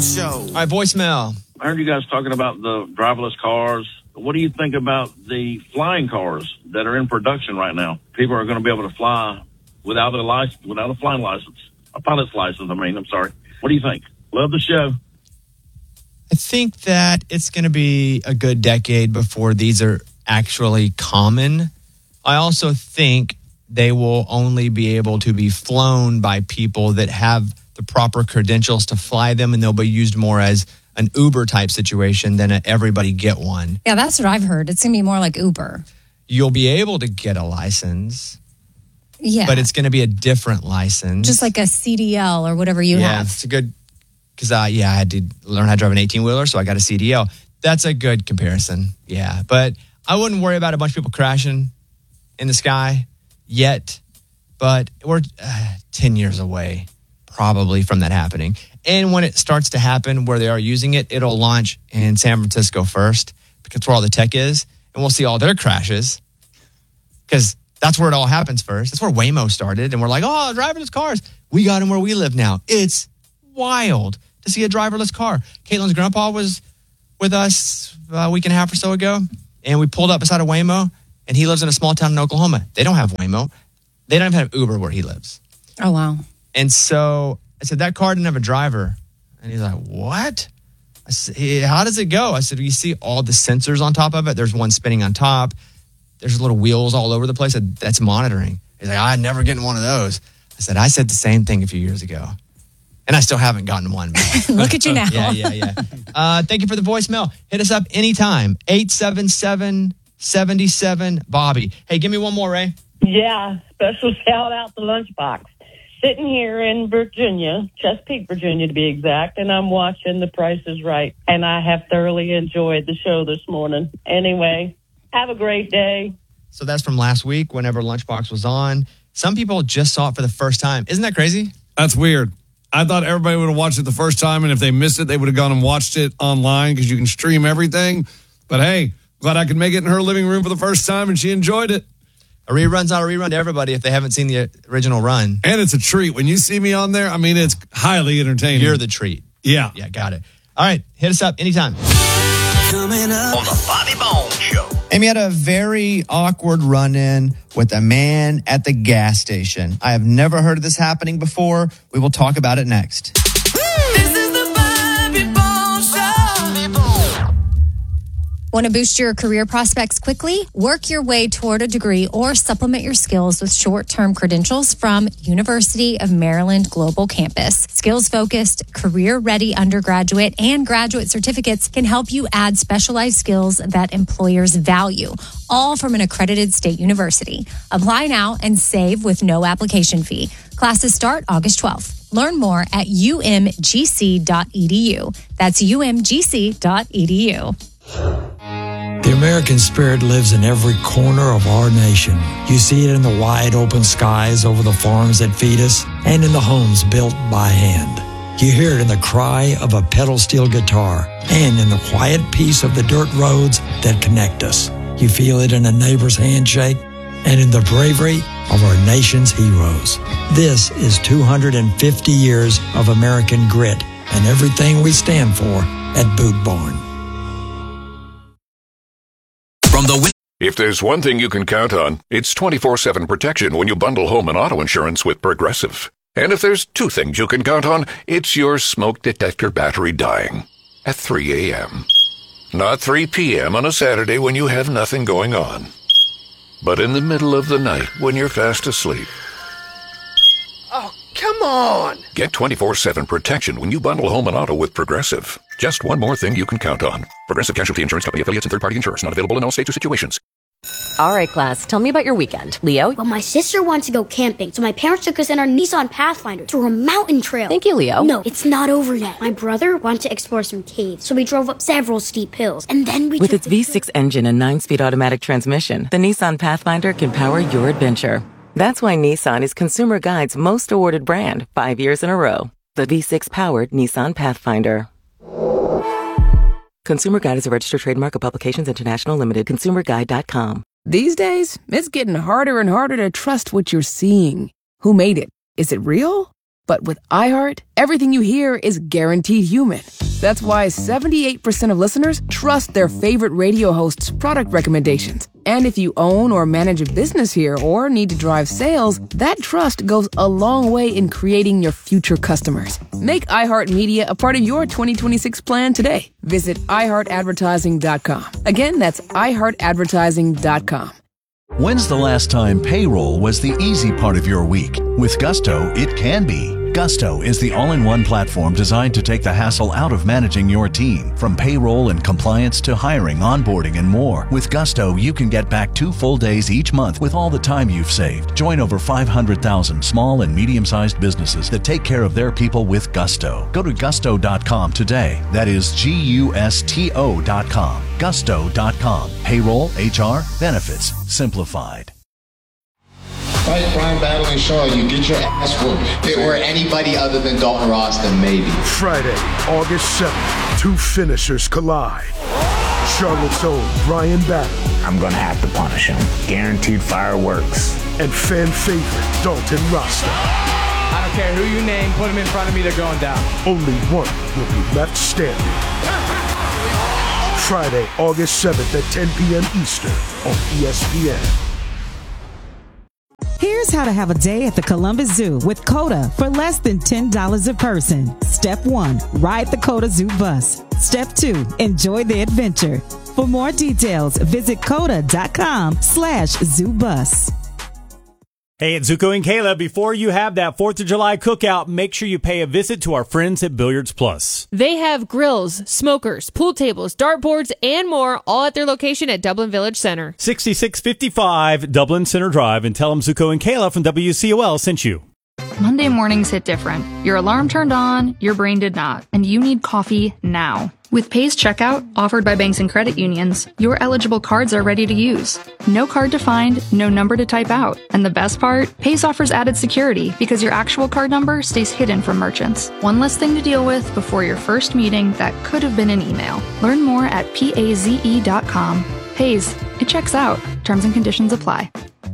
Show. All right, voicemail. I heard you guys talking about the driverless cars. What do you think about the flying cars that are in production right now? People are going to be able to fly without a license, without a flying license, a pilot's license. I'm sorry. What do you think? Love the show. I think that it's going to be a good decade before these are actually common. I also think they will only be able to be flown by people that have the proper credentials to fly them, and they'll be used more as an Uber type situation than everybody get one. Yeah, that's what I've heard. It's going to be more like Uber. You'll be able to get a license. Yeah. But it's going to be a different license. Just like a CDL or whatever you have. Yeah, it's a good, because I had to learn how to drive an 18-wheeler, so I got a CDL. That's a good comparison. Yeah, but I wouldn't worry about a bunch of people crashing in the sky yet, but we're 10 years away probably from that happening. And when it starts to happen where they are using it, it'll launch in San Francisco first because that's where all the tech is, and we'll see all their crashes because that's where it all happens first. That's where Waymo started, and we're like, oh, driverless cars. We got them where we live now. It's wild to see a driverless car. Caitlin's grandpa was with us a week and a half or so ago, and we pulled up beside a Waymo, and he lives in a small town in Oklahoma. They don't have Waymo. They don't even have Uber where he lives. Oh, wow. And so I said, that car didn't have a driver. And he's like, what? I said, how does it go? I said, you see all the sensors on top of it? There's one spinning on top. There's little wheels all over the place. That's monitoring. He's like, I'd never get in one of those. I said the same thing a few years ago. And I still haven't gotten one. Look at you now. Yeah. Thank you for the voicemail. Hit us up anytime. 877-77-Bobby. Hey, give me one more, Ray. Yeah, special shout out to Lunchbox. Sitting here in Virginia, Chesapeake, Virginia to be exact, and I'm watching The Price is Right. And I have thoroughly enjoyed the show this morning. Anyway, have a great day. So that's from last week whenever Lunchbox was on. Some people just saw it for the first time. Isn't that crazy? That's weird. I thought everybody would have watched it the first time, and if they missed it, they would have gone and watched it online because you can stream everything. But hey, glad I could make it in her living room for the first time, and she enjoyed it. A rerun's not a rerun to everybody if they haven't seen the original run. And it's a treat. When you see me on there, I mean, it's highly entertaining. You're the treat. Yeah. Yeah, got it. All right, hit us up anytime. Coming up on the Bobby Bones Show. Amy had a very awkward run-in with a man at the gas station. I have never heard of this happening before. We will talk about it next. This is the Bobby Bones Show. Want to boost your career prospects quickly? Work your way toward a degree or supplement your skills with short-term credentials from University of Maryland Global Campus. Skills-focused, career-ready undergraduate and graduate certificates can help you add specialized skills that employers value, all from an accredited state university. Apply now and save with no application fee. Classes start August 12th. Learn more at umgc.edu. That's umgc.edu. The American spirit lives in every corner of our nation. You see it in the wide open skies over the farms that feed us and in the homes built by hand. You hear it in the cry of a pedal steel guitar and in the quiet peace of the dirt roads that connect us. You feel it in a neighbor's handshake and in the bravery of our nation's heroes. This is 250 years of American grit and everything we stand for at Boot Barn. If there's one thing you can count on, it's 24/7 protection when you bundle home and auto insurance with Progressive. And if there's two things you can count on, it's your smoke detector battery dying at 3 a.m. Not 3 p.m. on a Saturday when you have nothing going on, but in the middle of the night when you're fast asleep. Oh, come on. Get 24/7 protection when you bundle home and auto with Progressive. Just one more thing you can count on. Progressive Casualty Insurance Company affiliates and third-party insurers. Not available in all states or situations. All right, class, tell me about your weekend. Leo? Well, my sister wants to go camping, so my parents took us in our Nissan Pathfinder through a mountain trail. Thank you, Leo. No, it's not over yet. My brother wanted to explore some caves, so we drove up several steep hills, and then we With its V6 engine and 9-speed automatic transmission, the Nissan Pathfinder can power your adventure. That's why Nissan is Consumer Guide's most awarded brand 5 years in a row. The V6-powered Nissan Pathfinder. Consumer Guide is a registered trademark of Publications International Limited. ConsumerGuide.com. These days, it's getting harder and harder to trust what you're seeing. Who made it? Is it real? But with iHeart, everything you hear is guaranteed human. That's why 78% of listeners trust their favorite radio hosts' product recommendations. And if you own or manage a business here or need to drive sales, that trust goes a long way in creating your future customers. Make iHeartMedia a part of your 2026 plan today. Visit iHeartAdvertising.com. Again, that's iHeartAdvertising.com. When's the last time payroll was the easy part of your week? With Gusto, it can be. Gusto is the all-in-one platform designed to take the hassle out of managing your team. From payroll and compliance to hiring, onboarding, and more. With Gusto, you can get back 2 full days each month with all the time you've saved. Join over 500,000 small and medium-sized businesses that take care of their people with Gusto. Go to gusto.com today. That is GUSTO.com. Gusto.com. Payroll, HR, benefits, simplified. Fight crime, battling Shaw, you get your ass whooped. If it were anybody other than Dalton Ross, then maybe. Friday, August 7th, 2 finishers collide. Charlotte's own Brian Battle. I'm gonna have to punish him. Guaranteed fireworks. And fan favorite Dalton Rasta. I don't care who you name, put him in front of me, they're going down. Only one will be left standing. Friday, August 7th at 10 p.m. Eastern on ESPN. Here's how to have a day at the Columbus Zoo with COTA for less than $10 a person. Step 1, ride the COTA Zoo bus. Step 2, enjoy the adventure. For more details, visit COTA.com/zoobus. Hey, it's Zuko and Kayla. Before you have that 4th of July cookout, make sure you pay a visit to our friends at Billiards Plus. They have grills, smokers, pool tables, dartboards, and more, all at their location at Dublin Village Center. 6655 Dublin Center Drive, and tell them Zuko and Kayla from WCOL sent you. Monday mornings hit different. Your alarm turned on, your brain did not, and you need coffee now. With Pace Checkout, offered by banks and credit unions, your eligible cards are ready to use. No card to find, no number to type out. And the best part? Pace offers added security because your actual card number stays hidden from merchants. One less thing to deal with before your first meeting that could have been an email. Learn more at PAZE.com. Pace, it checks out. Terms and conditions apply.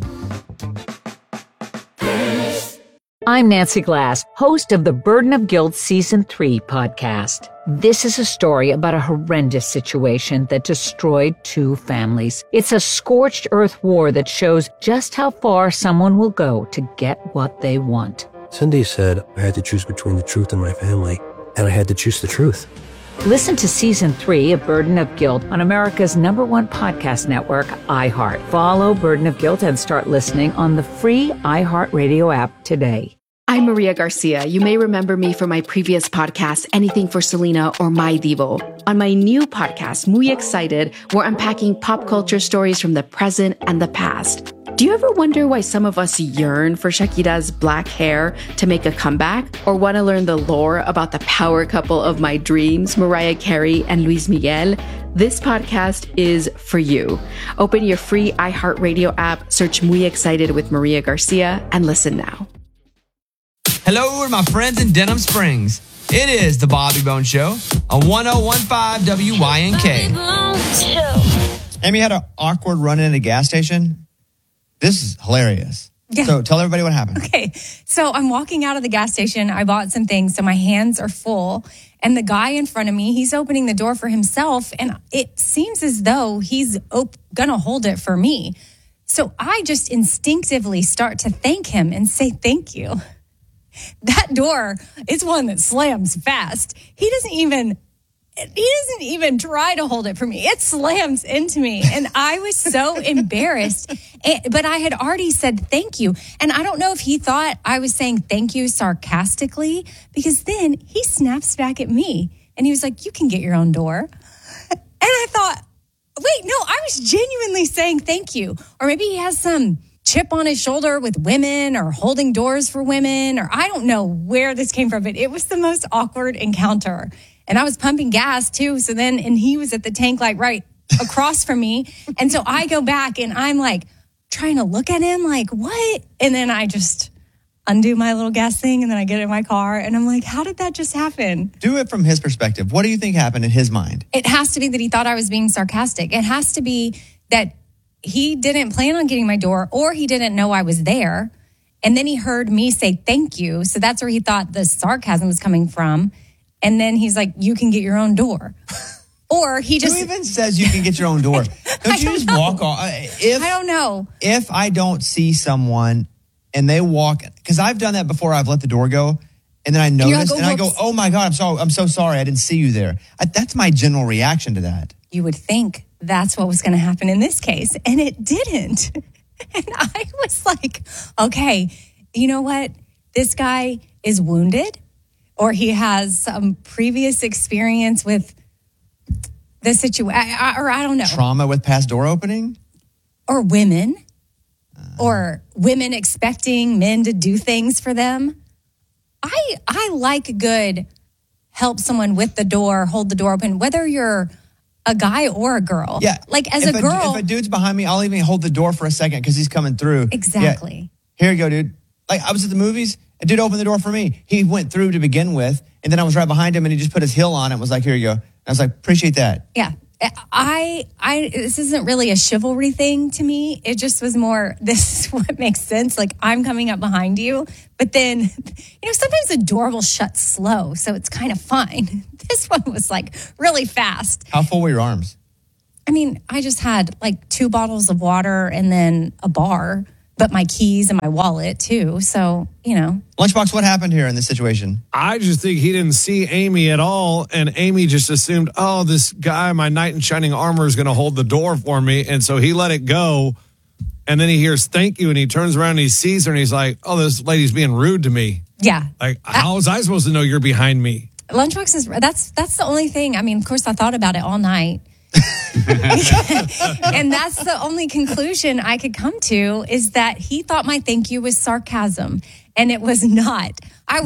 I'm Nancy Glass, host of the Burden of Guilt Season 3 podcast. This is a story about a horrendous situation that destroyed 2 families. It's a scorched earth war that shows just how far someone will go to get what they want. Cindy said I had to choose between the truth and my family, and I had to choose the truth. Listen to Season 3 of Burden of Guilt on America's #1 podcast network, iHeart. Follow Burden of Guilt and start listening on the free iHeartRadio app today. I'm Maria Garcia. You may remember me from my previous podcast, Anything for Selena or My Divo. On my new podcast, Muy Excited, we're unpacking pop culture stories from the present and the past. Do you ever wonder why some of us yearn for Shakira's black hair to make a comeback? Or want to learn the lore about the power couple of my dreams, Mariah Carey and Luis Miguel? This podcast is for you. Open your free iHeartRadio app, search Muy Excited with Maria Garcia, and listen now. Hello to my friends in Denham Springs. It is the Bobby Bones Show on 1015 WYNK. Amy had an awkward run in at a gas station. This is hilarious. Yeah. So tell everybody what happened. Okay. So I'm walking out of the gas station. I bought some things, so my hands are full. And the guy in front of me, he's opening the door for himself. And it seems as though he's going to hold it for me. So I just instinctively start to thank him and say thank you. That door is one that slams fast. He doesn't even try to hold it for me. It slams into me. And I was so embarrassed. But I had already said thank you. And I don't know if he thought I was saying thank you sarcastically, because then he snaps back at me and he was like, you can get your own door. And I thought, wait, no, I was genuinely saying thank you. Or maybe he has some chip on his shoulder with women or holding doors for women, or I don't know where this came from, but it was the most awkward encounter. And I was pumping gas too. So then, and he was at the tank like right across from me. And so I go back and I'm like trying to look at him like, what? And then I just undo my little gas thing. And then I get in my car and I'm like, how did that just happen? Do it from his perspective. What do you think happened in his mind? It has to be that he thought I was being sarcastic. It has to be that he didn't plan on getting my door, or he didn't know I was there. And then he heard me say thank you. So that's where he thought the sarcasm was coming from. And then he's like, you can get your own door. Or he just... Who even says you can get your own door? Don't you just walk off? I don't know. If I don't see someone and they walk... Because I've done that before. I've let the door go. And then I notice and I go, oh my God, I'm so sorry. I didn't see you there. That's my general reaction to that. You would think that's what was going to happen in this case. And it didn't. And I was like, okay, you know what? This guy is wounded or he has some previous experience with the situation, or I don't know. Trauma with past door opening? Or women. Or women expecting men to do things for them. I like good help someone with the door, hold the door open, whether you're a guy or a girl. Yeah. Like as a girl. If a dude's behind me, I'll even hold the door for a second because he's coming through. Exactly. Yeah. Here you go, dude. Like I was at the movies, a dude opened the door for me. He went through to begin with, and then I was right behind him and he just put his heel on it and was like, here you go. And I was like, appreciate that. Yeah. This isn't really a chivalry thing to me. It just was more, this is what makes sense. Like I'm coming up behind you, but then, sometimes the door will shut slow. So it's kind of fine. This one was like really fast. How full were your arms? I mean, I just had like 2 bottles of water and then a bar, but my keys and my wallet too. So, Lunchbox, what happened here in this situation? I just think he didn't see Amy at all. And Amy just assumed, oh, this guy, my knight in shining armor, is going to hold the door for me. And so he let it go. And then he hears thank you. And he turns around and he sees her and he's like, oh, this lady's being rude to me. Yeah. Like, how was I supposed to know you're behind me? Lunchbox is, that's the only thing. I mean, of course, I thought about it all night. And that's the only conclusion I could come to is that he thought my thank you was sarcasm, and it was not. I'm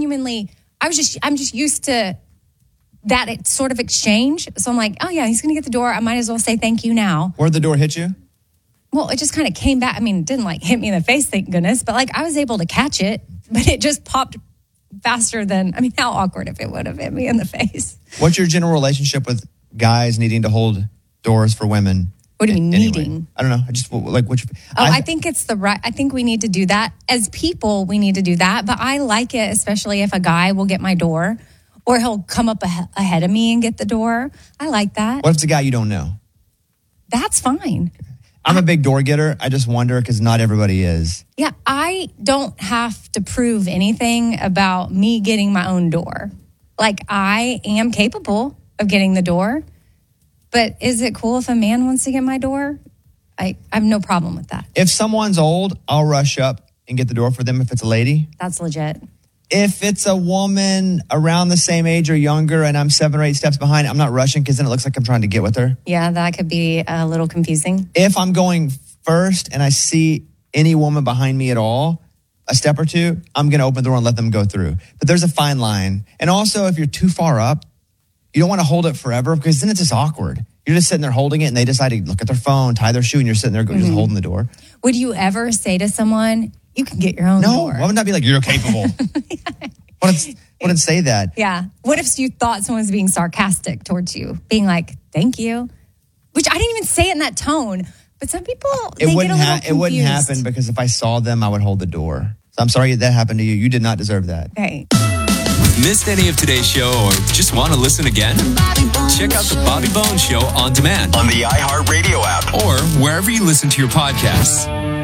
just used to that sort of exchange. So I'm like, oh yeah, he's going to get the door. I might as well say thank you now. Where'd the door hit you? Well, it just kind of came back. I mean, it didn't like hit me in the face, thank goodness, but like I was able to catch it, but it just popped faster than, I mean, how awkward if it would have hit me in the face. What's your general relationship with guys needing to hold doors for women? What do you mean needing? I don't know. I just like what you. I think it's I think we need to do that as people. We need to do that, but I like it, especially if a guy will get my door, or he'll come up ahead of me and get the door. I like that. What if it's a guy you don't know? That's fine. I'm a big door getter. I just wonder because not everybody is. Yeah, I don't have to prove anything about me getting my own door. Like I am capable of getting the door. But is it cool if a man wants to get my door? I have no problem with that. If someone's old, I'll rush up and get the door for them if it's a lady. That's legit. If it's a woman around the same age or younger and I'm 7 or 8 steps behind, I'm not rushing because then it looks like I'm trying to get with her. Yeah, that could be a little confusing. If I'm going first and I see any woman behind me at all, a step or two, I'm going to open the door and let them go through. But there's a fine line. And also, if you're too far up, you don't want to hold it forever because then it's just awkward. You're just sitting there holding it and they decide to look at their phone, tie their shoe, and you're sitting there just holding the door. Would you ever say to someone, you can get your own door? No, why would not be like, you're capable? Wouldn't say that. Yeah. What if you thought someone was being sarcastic towards you, being like, thank you? Which I didn't even say it in that tone. But some people, they get a little confused. It wouldn't happen because if I saw them, I would hold the door. So I'm sorry that happened to you. You did not deserve that. Okay. Missed any of today's show or just want to listen again? Check out the Bobby Bones Show on demand on the iHeartRadio app or wherever you listen to your podcasts.